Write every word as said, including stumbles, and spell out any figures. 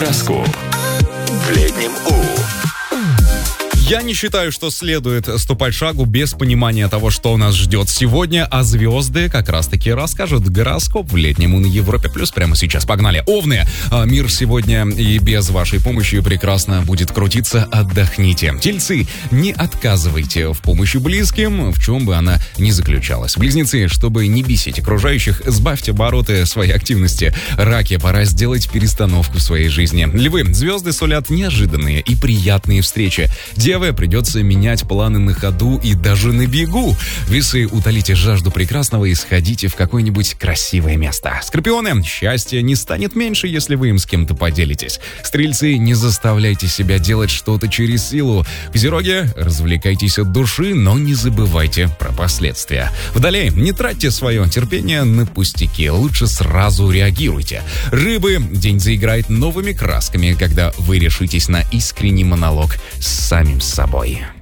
Гороскоп. В летнем У. Я не считаю, что следует ступать шагу без понимания того, что нас ждет сегодня, а звезды как раз-таки расскажут гороскоп в летнем У на Европе плюс прямо сейчас. Погнали. Овны. Мир сегодня и без вашей помощи прекрасно будет крутиться. Отдохните. Тельцы. Не отказывайте в помощи близким, в чем бы она ни заключалась. Близнецы. Чтобы не бесить окружающих, сбавьте обороты своей активности. Раки. Пора сделать перестановку в своей жизни. Львы. Звезды сулят неожиданные и приятные встречи. Девы. Придется менять планы на ходу и даже на бегу. Весы. Утолите жажду прекрасного и сходите в какое-нибудь красивое место. Скорпионы. Счастье не станет меньше, если вы им с кем-то поделитесь. Стрельцы. Не заставляйте себя делать что-то через силу. Козероги. Развлекайтесь от души, но не забывайте про последствия. Водолеи. Не тратьте свое терпение на пустяки. Лучше сразу реагируйте. Рыбы. День заиграет новыми красками, когда вы решитесь на искренний монолог с самим собой.